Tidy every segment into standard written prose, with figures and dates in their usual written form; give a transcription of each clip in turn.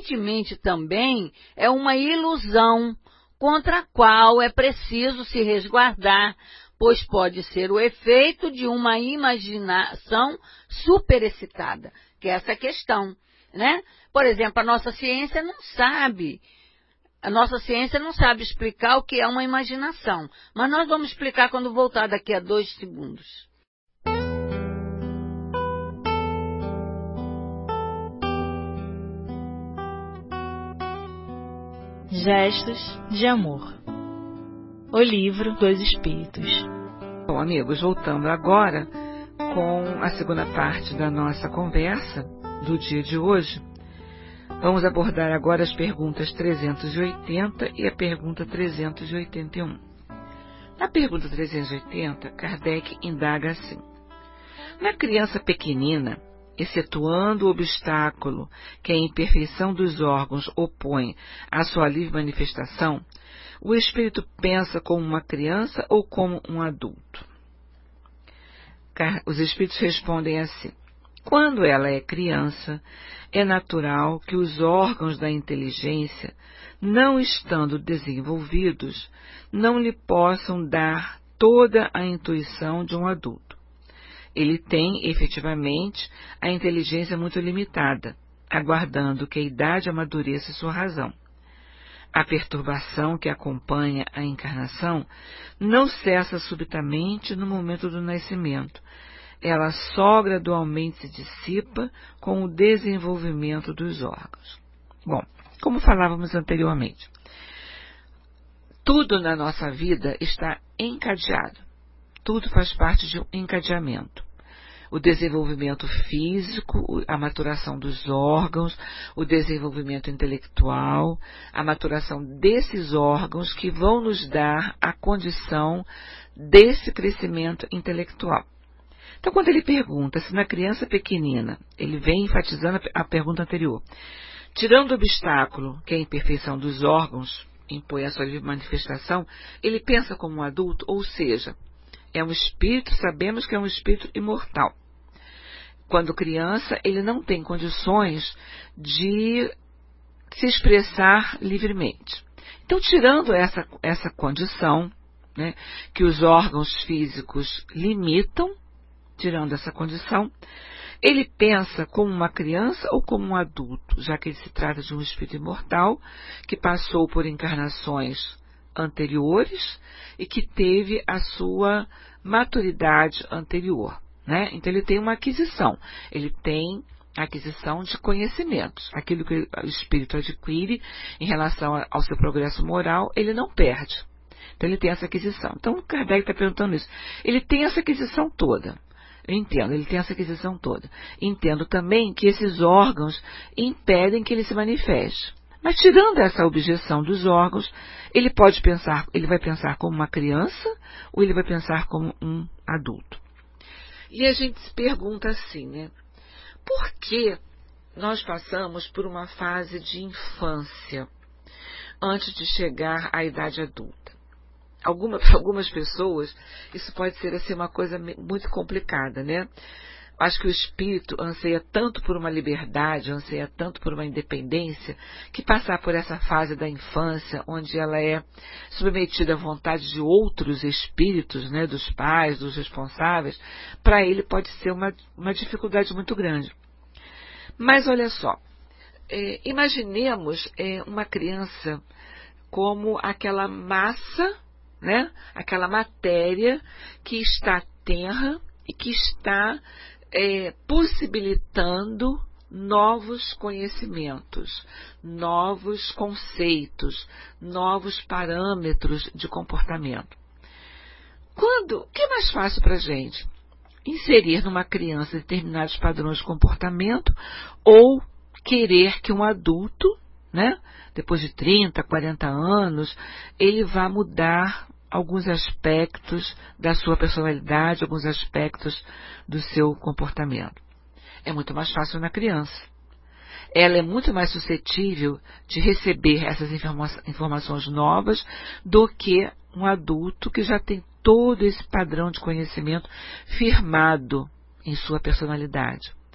evidentemente também é uma ilusão contra a qual é preciso se resguardar, pois pode ser o efeito de uma imaginação superexcitada, que é essa questão, né? Por exemplo, a nossa ciência não sabe explicar o que é uma imaginação, mas nós vamos explicar quando voltar daqui a 2 segundos. Gestos de Amor. O livro dos Espíritos. Bom, amigos, voltando agora com a segunda parte da nossa conversa do dia de hoje. Vamos abordar agora as perguntas 380 e a pergunta 381. Na pergunta 380, Kardec indaga assim: na criança pequenina, excetuando o obstáculo que a imperfeição dos órgãos opõe à sua livre manifestação, o espírito pensa como uma criança ou como um adulto? Os espíritos respondem assim: quando ela é criança, é natural que os órgãos da inteligência, não estando desenvolvidos, não lhe possam dar toda a intuição de um adulto. Ele tem, efetivamente, a inteligência muito limitada, aguardando que a idade amadureça sua razão. A perturbação que acompanha a encarnação não cessa subitamente no momento do nascimento. Ela só gradualmente se dissipa com o desenvolvimento dos órgãos. Bom, como falávamos anteriormente, tudo na nossa vida está encadeado. Tudo faz parte de um encadeamento. O desenvolvimento físico, a maturação dos órgãos, o desenvolvimento intelectual, a maturação desses órgãos que vão nos dar a condição desse crescimento intelectual. Então, quando ele pergunta se na criança pequenina, ele vem enfatizando a pergunta anterior, tirando o obstáculo, que é a imperfeição dos órgãos, impõe a sua livre manifestação, ele pensa como um adulto, ou seja, é um espírito, sabemos que é um espírito imortal. Quando criança, ele não tem condições de se expressar livremente. Então, tirando essa condição, né, que os órgãos físicos limitam, tirando essa condição, ele pensa como uma criança ou como um adulto, já que ele se trata de um espírito imortal que passou por encarnações anteriores e que teve a sua maturidade anterior, né? Então ele tem uma aquisição, ele tem a aquisição de conhecimentos, aquilo que o espírito adquire em relação ao seu progresso moral, ele não perde. Então ele tem essa aquisição. Então o Kardec está perguntando isso. Ele tem essa aquisição toda. Eu entendo, ele tem essa aquisição toda. Entendo também que esses órgãos impedem que ele se manifeste. Mas tirando essa objeção dos órgãos, ele vai pensar como uma criança ou ele vai pensar como um adulto. E a gente se pergunta assim, né? Por que nós passamos por uma fase de infância antes de chegar à idade adulta? Algumas pessoas, isso pode ser assim, uma coisa muito complicada, né? Acho que o espírito anseia tanto por uma liberdade, anseia tanto por uma independência, que passar por essa fase da infância, onde ela é submetida à vontade de outros espíritos, né, dos pais, dos responsáveis, para ele pode ser uma dificuldade muito grande. Mas olha só, imaginemos uma criança como aquela massa, né, aquela matéria que está tenra e que está possibilitando novos conhecimentos, novos conceitos, novos parâmetros de comportamento. O que é mais fácil para a gente? Inserir numa criança determinados padrões de comportamento ou querer que um adulto, né, depois de 30, 40 anos, ele vá mudar alguns aspectos da sua personalidade, alguns aspectos do seu comportamento. É muito mais fácil na criança. Ela é muito mais suscetível de receber essas informações novas do que um adulto que já tem todo esse padrão de conhecimento firmado em sua personalidade.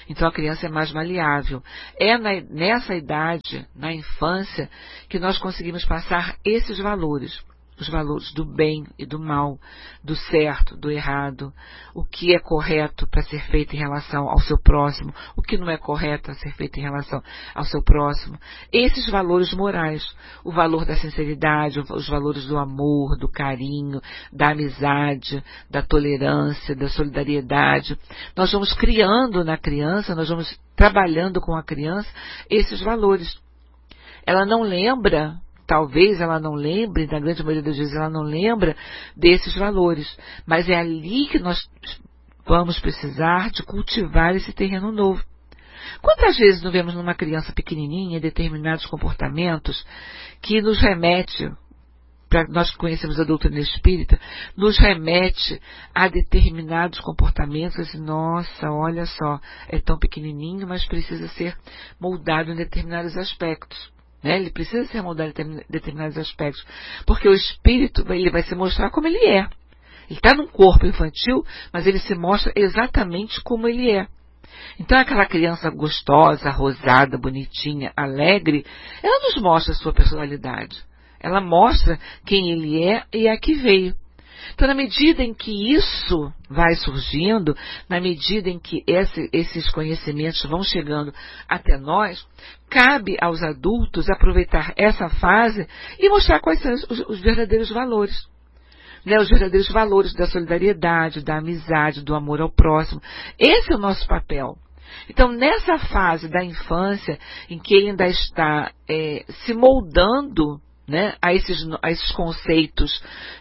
Então a criança é mais maleável. É nessa idade, na infância, que nós conseguimos passar esses valores. Os valores do bem e do mal, do certo, do errado, o que é correto para ser feito em relação ao seu próximo, o que não é correto a ser feito em relação ao seu próximo. Esses valores morais, o valor da sinceridade, os valores do amor, do carinho, da amizade, da tolerância, da solidariedade. Nós vamos criando na criança, nós vamos trabalhando com a criança esses valores. Ela não lembra, talvez ela não lembre, na grande maioria das vezes ela não lembra desses valores, mas é ali que nós vamos precisar de cultivar esse terreno novo. Quantas vezes não vemos numa criança pequenininha determinados comportamentos que nos remete, para nós que conhecemos a doutrina espírita, nos remete a determinados comportamentos, assim, nossa, olha só, é tão pequenininho, mas precisa ser moldado em determinados aspectos. Ele precisa ser moldado em determinados aspectos, porque o espírito ele vai se mostrar como ele é. Ele está num corpo infantil, mas ele se mostra exatamente como ele é. Então aquela criança gostosa, rosada, bonitinha, alegre, ela nos mostra a sua personalidade. Ela mostra quem ele é e a que veio. Então, na medida em que isso vai surgindo, na medida em que esses conhecimentos vão chegando até nós, cabe aos adultos aproveitar essa fase e mostrar quais são os verdadeiros valores. Os verdadeiros valores da solidariedade, da amizade, do amor ao próximo. Esse é o nosso papel. Então, nessa fase da infância, em que ele ainda está se moldando, a esses conceitos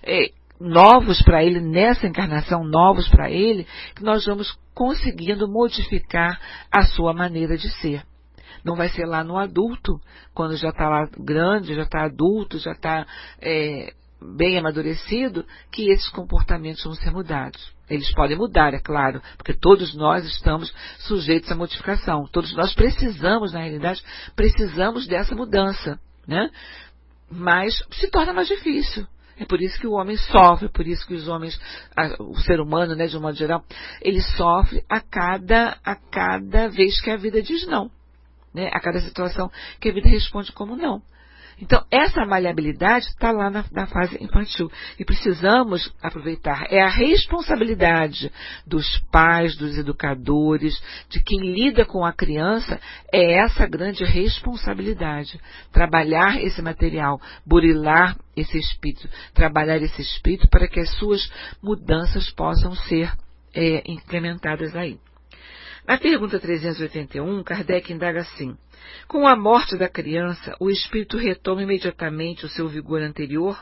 novos para ele, nessa encarnação, novos para ele, que nós vamos conseguindo modificar a sua maneira de ser. Não vai ser lá no adulto, quando já está lá grande, já está adulto, já está bem amadurecido, que esses comportamentos vão ser mudados. Eles podem mudar, é claro, porque todos nós estamos sujeitos à modificação. Todos nós precisamos, na realidade, precisamos dessa mudança, Mas se torna mais difícil. É por isso que o homem sofre, por isso que os homens, o ser humano, de um modo geral, ele sofre a cada vez que a vida diz não. A cada situação que a vida responde como não. Então, essa maleabilidade está lá na fase infantil. E precisamos aproveitar. É a responsabilidade dos pais, dos educadores, de quem lida com a criança, é essa grande responsabilidade. Trabalhar esse material, burilar esse espírito, trabalhar esse espírito para que as suas mudanças possam ser implementadas aí. Na pergunta 381, Kardec indaga assim: com a morte da criança, o espírito retoma imediatamente o seu vigor anterior?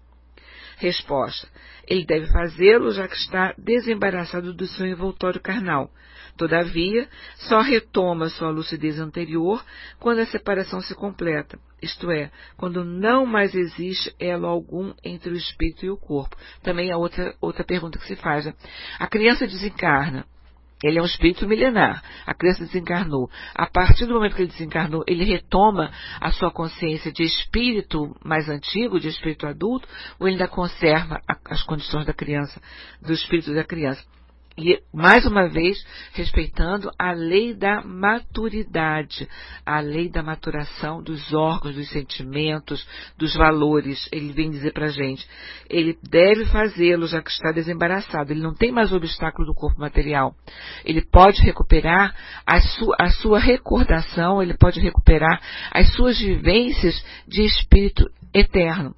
Resposta: ele deve fazê-lo, já que está desembaraçado do seu envoltório carnal. Todavia, só retoma sua lucidez anterior quando a separação se completa, isto é, quando não mais existe elo algum entre o espírito e o corpo. Também é outra pergunta que se faz. A criança desencarna. Ele é um espírito milenar. A criança desencarnou. A partir do momento que ele desencarnou, ele retoma a sua consciência de espírito mais antigo, de espírito adulto, ou ele ainda conserva as condições da criança, do espírito da criança? E, mais uma vez, respeitando a lei da maturidade, a lei da maturação dos órgãos, dos sentimentos, dos valores. Ele vem dizer pra gente, ele deve fazê-lo, já que está desembaraçado. Ele não tem mais o obstáculo do corpo material. Ele pode recuperar a sua recordação, ele pode recuperar as suas vivências de espírito eterno.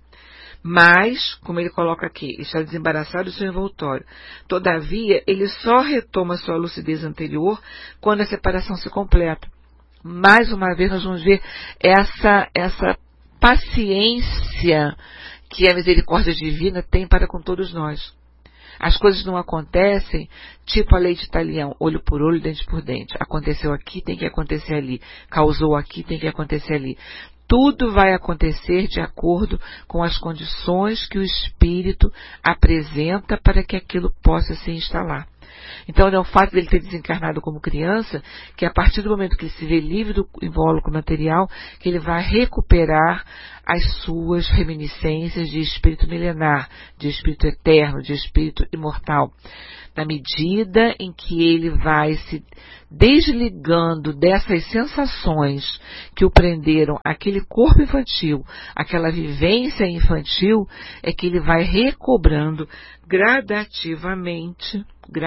Mas, como ele coloca aqui, está desembaraçado do seu envoltório. Todavia, ele só retoma sua lucidez anterior quando a separação se completa. Mais uma vez, nós vamos ver essa paciência que a misericórdia divina tem para com todos nós. As coisas não acontecem tipo a lei de Talião, olho por olho, dente por dente. Aconteceu aqui, tem que acontecer ali. Causou aqui, tem que acontecer ali. Tudo vai acontecer de acordo com as condições que o espírito apresenta para que aquilo possa se instalar. Então, é o fato dele ter desencarnado como criança, que a partir do momento que ele se vê livre do invólucro material, que ele vai recuperar as suas reminiscências de espírito milenar, de espírito eterno, de espírito imortal. Na medida em que ele vai se desligando dessas sensações que o prenderam àquele corpo infantil, àquela vivência infantil, é que ele vai recobrando gradativamente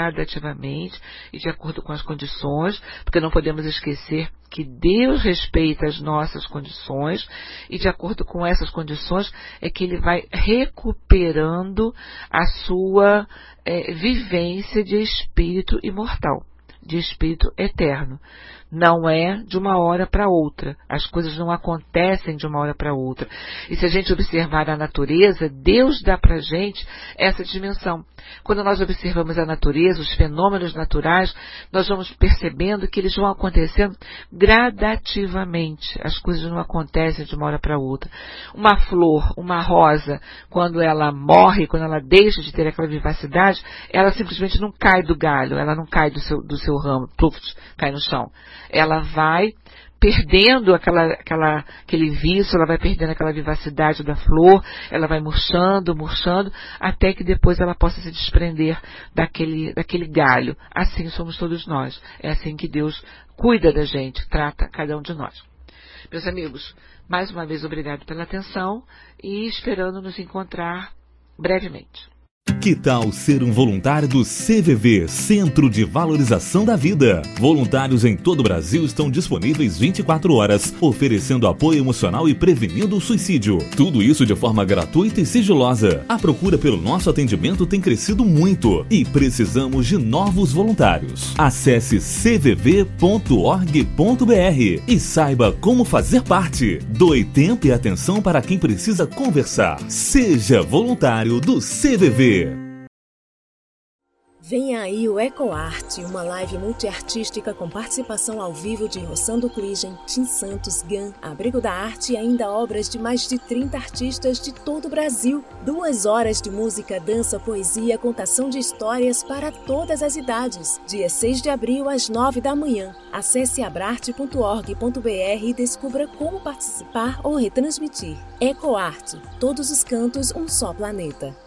e de acordo com as condições, porque não podemos esquecer que Deus respeita as nossas condições e de acordo com essas condições é que ele vai recuperando a sua vivência de espírito imortal, de espírito eterno. Não é de uma hora para outra. As coisas não acontecem de uma hora para outra. E se a gente observar a natureza, Deus dá para a gente essa dimensão. Quando nós observamos a natureza, os fenômenos naturais, nós vamos percebendo que eles vão acontecendo gradativamente. As coisas não acontecem de uma hora para outra. Uma flor, uma rosa, quando ela morre, quando ela deixa de ter aquela vivacidade, ela simplesmente não cai do galho, ela não cai do seu ramo, cai no chão. Ela vai perdendo aquele vício, ela vai perdendo aquela vivacidade da flor, ela vai murchando, até que depois ela possa se desprender daquele galho. Assim somos todos nós. É assim que Deus cuida da gente, trata cada um de nós. Meus amigos, mais uma vez obrigado pela atenção e esperando nos encontrar brevemente. Que tal ser um voluntário do CVV, Centro de Valorização da Vida? Voluntários em todo o Brasil estão disponíveis 24 horas, oferecendo apoio emocional e prevenindo o suicídio. Tudo isso de forma gratuita e sigilosa. A procura pelo nosso atendimento tem crescido muito e precisamos de novos voluntários. Acesse cvv.org.br e saiba como fazer parte. Doe tempo e atenção para quem precisa conversar. Seja voluntário do CVV. Vem aí o EcoArte, uma live multiartística com participação ao vivo de Rossando Kligen, Tim Santos, Gan, Abrigo da Arte e ainda obras de mais de 30 artistas de todo o Brasil. 2 horas de música, dança, poesia, contação de histórias para todas as idades. Dia 6 de abril, às 9 da manhã. Acesse abrarte.org.br e descubra como participar ou retransmitir. EcoArte, todos os cantos, um só planeta.